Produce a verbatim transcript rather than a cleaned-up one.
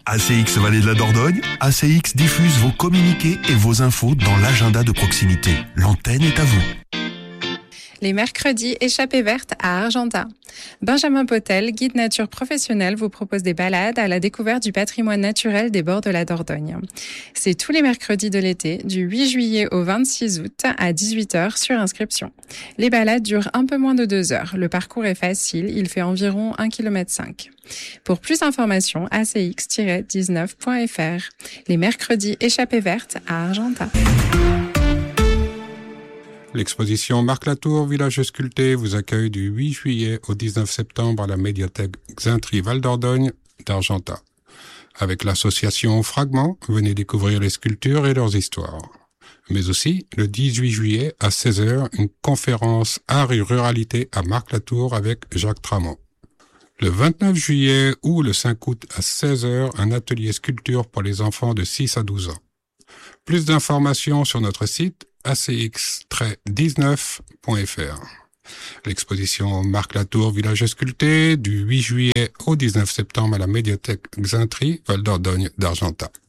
A C X Vallée de la Dordogne, A C X diffuse vos communiqués et vos infos dans l'agenda de proximité. L'antenne est à vous. Les mercredis échappées vertes à Argentat. Benjamin Potel, guide nature professionnel, vous propose des balades à la découverte du patrimoine naturel des bords de la Dordogne. C'est tous les mercredis de l'été, du huit juillet au vingt-six août à dix-huit heures sur inscription. Les balades durent un peu moins de deux heures. Le parcours est facile, il fait environ un virgule cinq kilomètres. Pour plus d'informations, a c x tiret dix-neuf point f r. Les mercredis échappées vertes à Argentat. L'exposition Marc Latour, village sculpté, vous accueille du huit juillet au dix-neuf septembre à la médiathèque Xintry Val d'Ordogne d'Argentat. Avec l'association Fragments, venez découvrir les sculptures et leurs histoires. Mais aussi, le dix-huit juillet à seize heures, une conférence Art et Ruralité à Marc Latour avec Jacques Tramont. Le vingt-neuf juillet ou le cinq août à seize heures, un atelier sculpture pour les enfants de six à douze ans. Plus d'informations sur notre site a c x tiret dix-neuf point f r. L'exposition Marc Latour, village sculpté, du huit juillet au dix-neuf septembre à la médiathèque Xintry, Val d'Ordogne d'Argentat.